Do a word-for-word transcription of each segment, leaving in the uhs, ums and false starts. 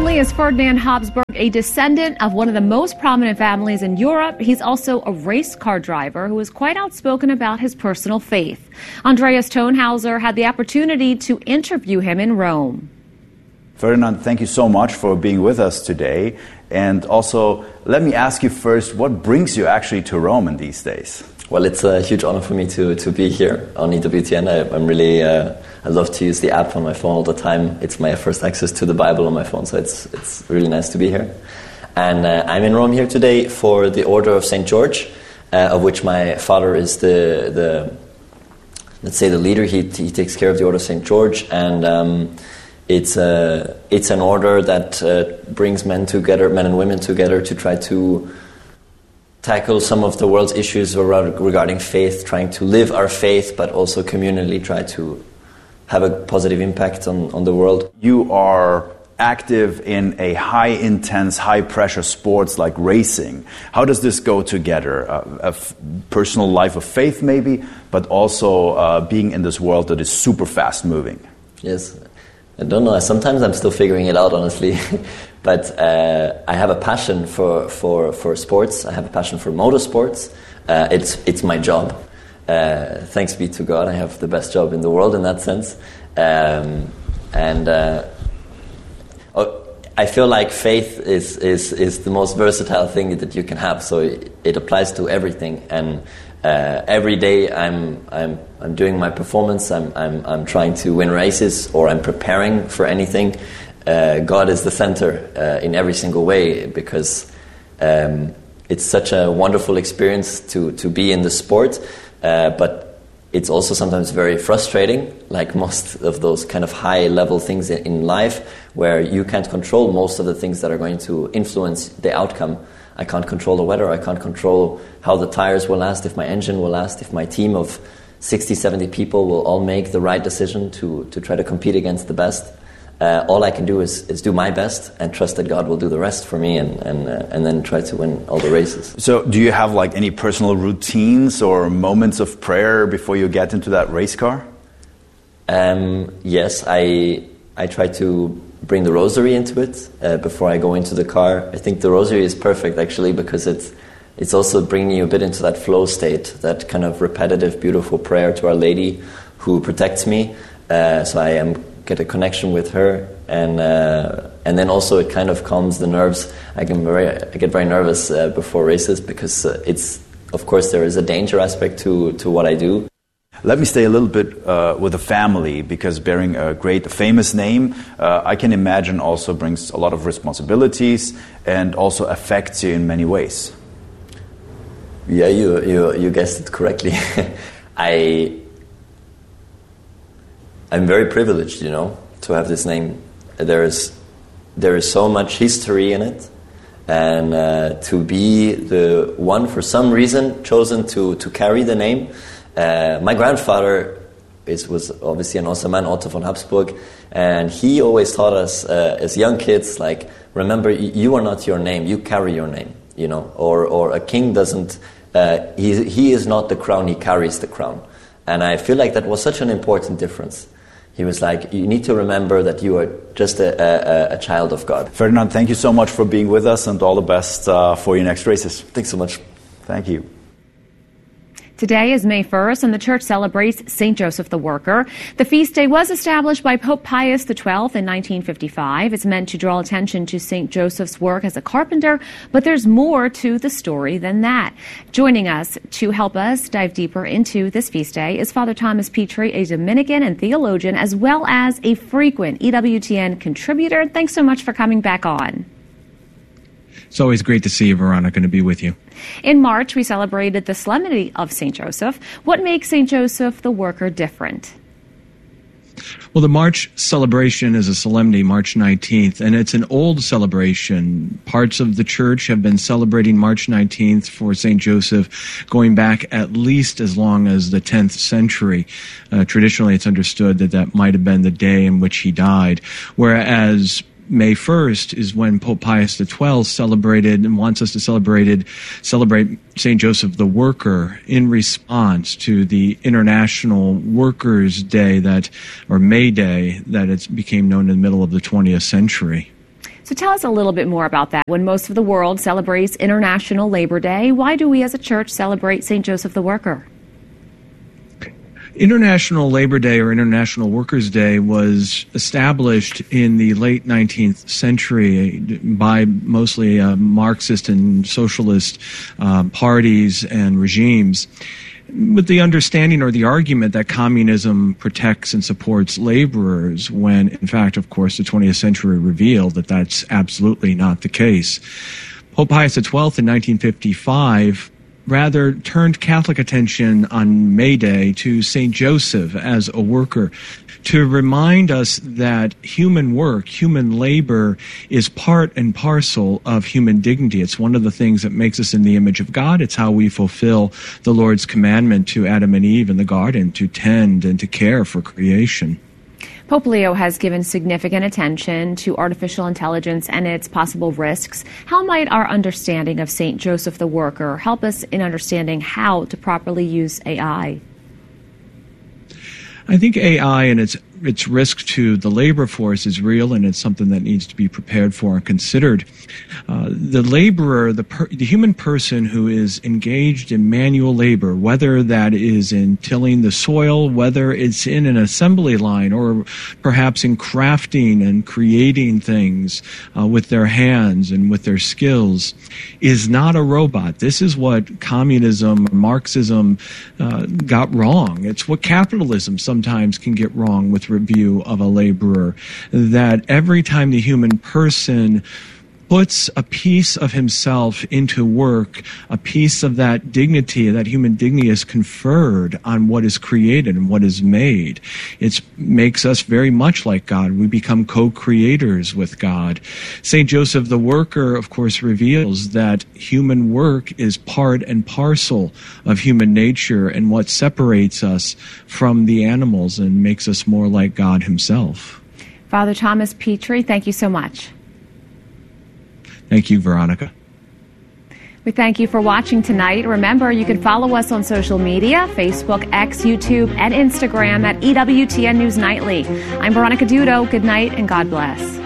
only is Ferdinand Habsburg a descendant of one of the most prominent families in Europe, he's also a race car driver who is quite outspoken about his personal faith. Andreas Tonhauser had the opportunity to interview him in Rome. Ferdinand, thank you so much for being with us today. And also, let me ask you first, what brings you actually to Rome in these days? Well, it's a huge honor for me to, to be here on E W T N. I, I'm really, uh, I love to use the app on my phone all the time. It's my first access to the Bible on my phone, so it's it's really nice to be here. And uh, I'm in Rome here today for the Order of Saint George, uh, of which my father is the, the let's say, the leader. He, he takes care of the Order of Saint George, and um, it's, a, it's an order that uh, brings men together, men and women together to try to tackle some of the world's issues regarding faith, trying to live our faith, but also communally try to have a positive impact on, on the world. You are active in a high-intense, high-pressure sports like racing. How does this go together? Uh, a f- personal life of faith maybe, but also uh, being in this world that is super fast-moving. Yes. I don't know. Sometimes I'm still figuring it out, honestly. But uh, I have a passion for, for, for sports. I have a passion for motorsports. Uh, it's it's my job. Uh, thanks be to God, I have the best job in the world in that sense. Um, and uh, oh, I feel like faith is, is, is the most versatile thing that you can have. So it, it applies to everything. And uh, every day I'm I'm I'm doing my performance. I'm I'm I'm trying to win races, or I'm preparing for anything. Uh, God is the center uh, in every single way, because um, it's such a wonderful experience to, to be in the sport, uh, but it's also sometimes very frustrating, like most of those kind of high-level things in life, where you can't control most of the things that are going to influence the outcome. I can't control the weather, I can't control how the tires will last, if my engine will last, if my team of sixty, seventy people will all make the right decision to, to try to compete against the best. Uh, all I can do is, is do my best and trust that God will do the rest for me, and and, uh, and then try to win all the races. So do you have like any personal routines or moments of prayer before you get into that race car? Um, yes, I I try to bring the rosary into it uh, before I go into the car. I think the rosary is perfect, actually, because it's it's also bringing you a bit into that flow state, that kind of repetitive, beautiful prayer to Our Lady, who protects me. Uh, so I am get a connection with her, and uh, and then also it kind of calms the nerves. I can very I get very nervous uh, before races, because uh, it's of course there is a danger aspect to to what I do. Let me stay a little bit uh, with the family, because bearing a great famous name, uh, I can imagine also brings a lot of responsibilities and also affects you in many ways. Yeah, you you you guessed it correctly. I. I'm very privileged, you know, to have this name. There is, there is so much history in it, and uh, to be the one, for some reason, chosen to, to carry the name. Uh, my grandfather is, was obviously an awesome man, Otto von Habsburg, and he always taught us uh, as young kids, like, remember, you are not your name, you carry your name, you know, or, or a king doesn't, uh, he, he is not the crown, he carries the crown. And I feel like that was such an important difference. He was like, you need to remember that you are just a, a, a child of God. Ferdinand, thank you so much for being with us, and all the best uh, for your next races. Thanks so much. Thank you. Today is May first, and the church celebrates Saint Joseph the Worker. The feast day was established by Pope Pius the twelfth in nineteen fifty-five. It's meant to draw attention to Saint Joseph's work as a carpenter, but there's more to the story than that. Joining us to help us dive deeper into this feast day is Father Thomas Petrie, a Dominican and theologian, as well as a frequent E W T N contributor. Thanks so much for coming back on. It's always great to see you, Veronica, and to be with you. In March, we celebrated the Solemnity of Saint Joseph. What makes Saint Joseph the Worker different? Well, the March celebration is a solemnity, March nineteenth, and it's an old celebration. Parts of the church have been celebrating March nineteenth for Saint Joseph going back at least as long as the tenth century. Uh, traditionally, it's understood that that might have been the day in which he died, whereas May first is when Pope Pius the twelfth celebrated and wants us to celebrate it, celebrate Saint Joseph the Worker in response to the International Workers' Day, that, or May Day, that it became known in the middle of the twentieth century. So So tell us a little bit more about that. When most of the world celebrates International Labor Day, why do we as a church celebrate Saint Joseph the Worker? International Labor Day or International Workers' Day was established in the late nineteenth century by mostly uh, Marxist and socialist uh, parties and regimes, with the understanding or the argument that communism protects and supports laborers, when, in fact, of course, the twentieth century revealed that that's absolutely not the case. Pope Pius the twelfth in nineteen fifty-five rather turned Catholic attention on May Day to Saint Joseph as a worker, to remind us that human work, human labor, is part and parcel of human dignity. It's one of the things that makes us in the image of God. It's how we fulfill the Lord's commandment to Adam and Eve in the garden to tend and to care for creation. Pope Leo has given significant attention to artificial intelligence and its possible risks. How might our understanding of Saint Joseph the Worker help us in understanding how to properly use A I? I think A I and its its risk to the labor force is real, and it's something that needs to be prepared for and considered. Uh, the laborer, the, per, the human person who is engaged in manual labor, whether that is in tilling the soil, whether it's in an assembly line, or perhaps in crafting and creating things uh, with their hands and with their skills, is not a robot. This is what communism, Marxism uh, got wrong. It's what capitalism sometimes can get wrong with review of a laborer, that every time the human person puts a piece of himself into work, a piece of that dignity, that human dignity is conferred on what is created and what is made. It makes us very much like God. We become co-creators with God. Saint Joseph the Worker, of course, reveals that human work is part and parcel of human nature and what separates us from the animals and makes us more like God himself. Father Thomas Petrie, thank you so much. Thank you, Veronica. We thank you for watching tonight. Remember, you can follow us on social media, Facebook, X, YouTube, and Instagram at E W T N News Nightly. I'm Veronica Dudo. Good night and God bless.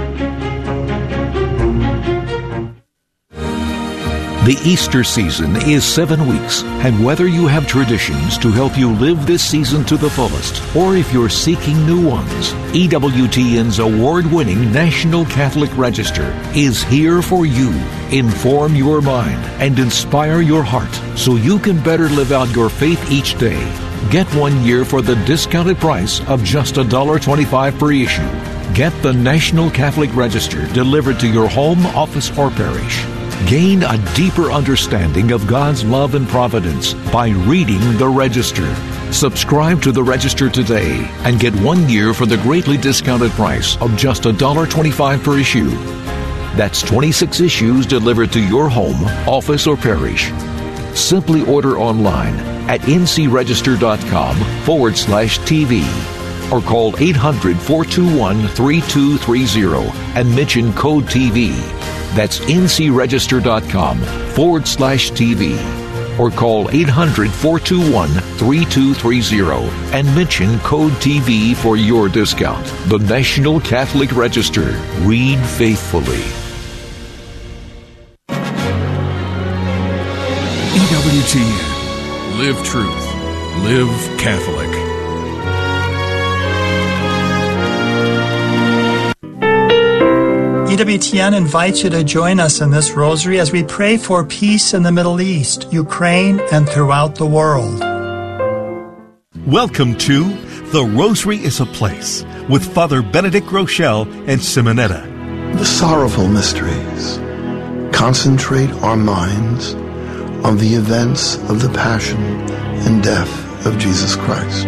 The Easter season is seven weeks, and whether you have traditions to help you live this season to the fullest, or if you're seeking new ones, E W T N's award-winning National Catholic Register is here for you. Inform your mind and inspire your heart so you can better live out your faith each day. Get one year for the discounted price of just one dollar and twenty-five cents per issue. Get the National Catholic Register delivered to your home, office, or parish. Gain a deeper understanding of God's love and providence by reading the Register. Subscribe to the Register today and get one year for the greatly discounted price of just one dollar and twenty-five cents per issue. That's twenty-six issues delivered to your home, office, or parish. Simply order online at ncregister.com forward slash TV or call eight hundred, four two one, three two three zero and mention code T V. That's ncregister.com forward slash TV or call eight hundred, four two one, three two three zero and mention code T V for your discount. The National Catholic Register. Read faithfully. E W T N. Live truth. Live Catholic. E W T N invites you to join us in this rosary as we pray for peace in the Middle East, Ukraine, and throughout the world. Welcome to The Rosary is a Place with Father Benedict Rochelle and Simonetta. The sorrowful mysteries concentrate our minds on the events of the passion and death of Jesus Christ.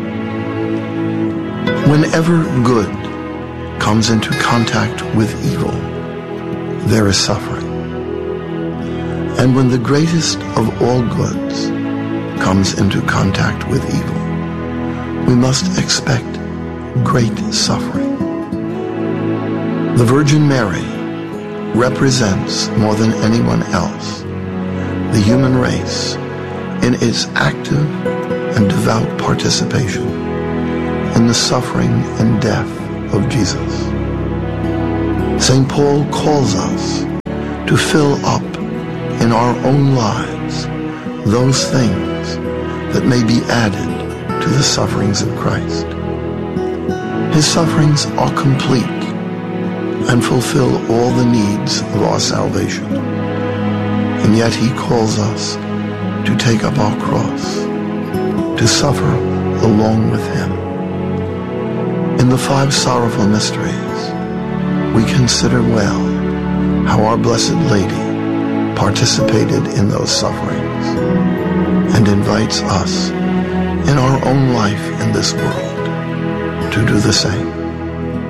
Whenever good comes into contact with evil, there is suffering. And when the greatest of all goods comes into contact with evil, we must expect great suffering. The Virgin Mary represents more than anyone else the human race in its active and devout participation in the suffering and death of Jesus. Saint Paul calls us to fill up in our own lives those things that may be added to the sufferings of Christ. His sufferings are complete and fulfill all the needs of our salvation. And yet he calls us to take up our cross, to suffer along with him. In the five sorrowful mysteries, we consider well how our Blessed Lady participated in those sufferings and invites us in our own life in this world to do the same.